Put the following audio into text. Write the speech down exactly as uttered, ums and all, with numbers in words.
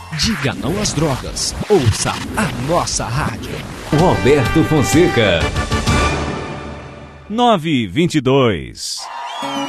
Diga não às drogas. Ouça a nossa rádio. Roberto Fonseca. nove e vinte e dois.